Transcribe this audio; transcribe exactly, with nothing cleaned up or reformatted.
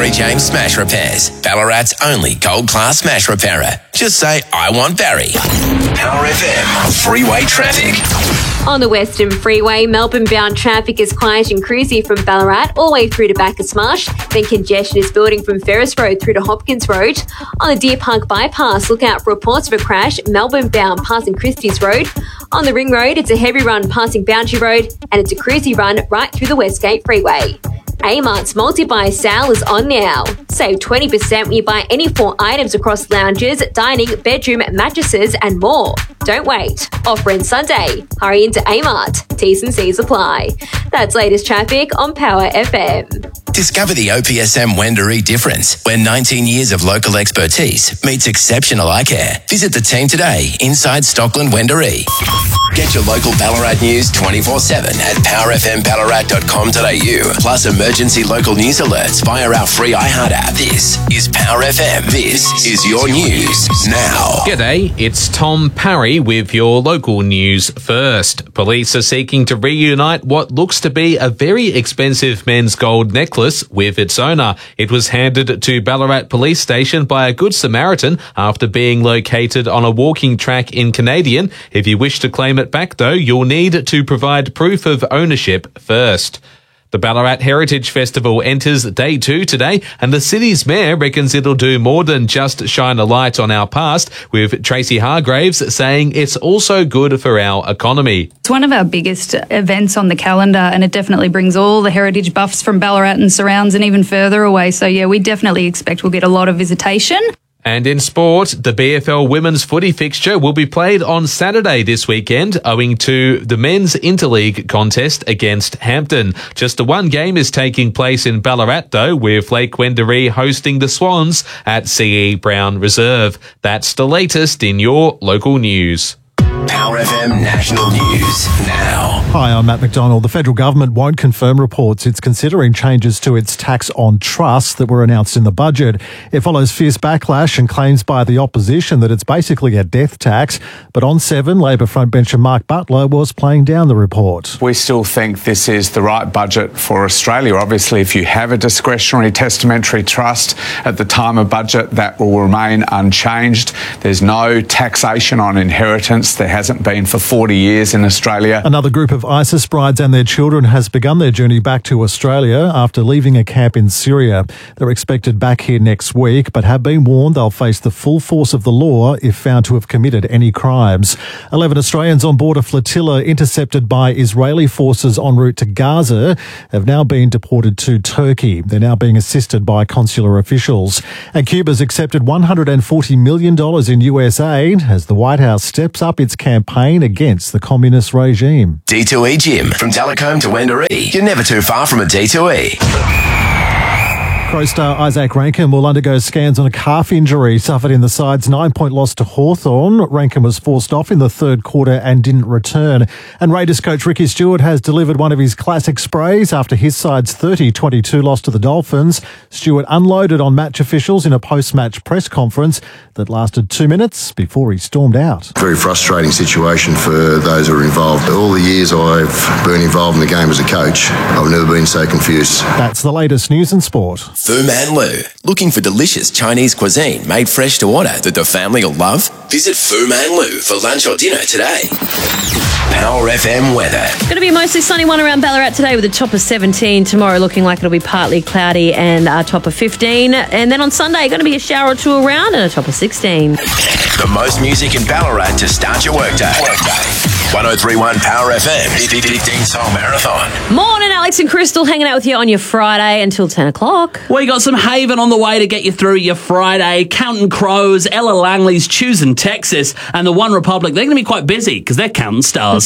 Harry James Smash Repairs, Ballarat's only gold-class smash repairer. Just say, I want Barry. Power F M freeway traffic. On the Western Freeway, Melbourne-bound traffic is quiet and cruisy from Ballarat all the way through to Bacchus Marsh. Then congestion is building from Ferris Road through to Hopkins Road. On the Deer Park bypass, look out for reports of a crash, Melbourne-bound passing Christie's Road. On the Ring Road, it's a heavy run passing Boundary Road, and it's a cruisy run right through the Westgate Freeway. Amart's multi-buy sale is on now. Save twenty percent when you buy any four items across lounges, dining, bedroom, mattresses and more. Don't wait. Offer ends Sunday. Hurry into Amart. T's and C's apply. That's latest traffic on Power F M. Discover the O P S M Wendouree difference, where nineteen years of local expertise meets exceptional eye care. Visit the team today inside Stockland Wendouree. Get your local Ballarat news twenty-four seven at power f m ballarat dot com dot a u. Plus emergency local news alerts via our free iHeart app. This is Power F M. This is your news now. G'day, it's Tom Parry with your local news first. Police are seeking to reunite what looks to be a very expensive men's gold necklace with its owner. It was handed to Ballarat Police Station by a Good Samaritan after being located on a walking track in Canadian. If you wish to claim it back, though, you'll need to provide proof of ownership first. The Ballarat Heritage Festival enters day two today, and the city's mayor reckons it'll do more than just shine a light on our past, with Tracy Hargraves saying it's also good for our economy. It's one of our biggest events on the calendar, and it definitely brings all the heritage buffs from Ballarat and surrounds and even further away. So, yeah, we definitely expect we'll get a lot of visitation. And in sport, the B F L women's footy fixture will be played on Saturday this weekend, owing to the men's interleague contest against Hampton. Just the one game is taking place in Ballarat, though, with Lake Wendouree hosting the Swans at C E Brown Reserve. That's the latest in your local news. Power F M National News now. Hi, I'm Matt McDonald. The federal government won't confirm reports it's considering changes to its tax on trusts that were announced in the budget. It follows fierce backlash and claims by the opposition that it's basically a death tax. But on seven, Labor frontbencher Mark Butler was playing down the report. We still think this is the right budget for Australia. Obviously, if you have a discretionary testamentary trust at the time of budget, that will remain unchanged. There's no taxation on inheritance. There hasn't been for forty years in Australia. Another group of ISIS brides and their children has begun their journey back to Australia after leaving a camp in Syria. They're expected back here next week, but have been warned they'll face the full force of the law if found to have committed any crimes. Eleven Australians on board a flotilla intercepted by Israeli forces en route to Gaza have now been deported to Turkey. They're now being assisted by consular officials. And Cuba's accepted one hundred forty million dollars in U S aid as the White House steps up its campaign against the communist regime. D two E Gym. From Telecombe to Wendouree. You're never too far from a D two E. Crow star Isaac Rankin will undergo scans on a calf injury suffered in the side's nine-point loss to Hawthorn. Rankin was forced off in the third quarter and didn't return. And Raiders coach Ricky Stewart has delivered one of his classic sprays after his side's thirty twenty-two loss to the Dolphins. Stewart unloaded on match officials in a post-match press conference that lasted two minutes before he stormed out. Very frustrating situation for those who are involved. All the years I've been involved in the game as a coach, I've never been so confused. That's the latest news and sport. Fu Man Lu. Looking for delicious Chinese cuisine made fresh to order that the family will love? Visit Fu Man Lu for lunch or dinner today. Power F M weather. Going to be a mostly sunny one around Ballarat today with a top of seventeen. Tomorrow looking like it'll be partly cloudy and a top of fifteen. And then on Sunday, going to be a shower or two around and a top of sixteen. The most music in Ballarat to start your workday. Workday. one oh three point one Power F M. fifteen Song Marathon. Morning, Alex and Crystal hanging out with you on your Friday until ten o'clock. We got some Haven on the way to get you through your Friday. Counting Crows, Ella Langley's Choosing Texas, and the One Republic. They're going to be quite busy because they're counting stars.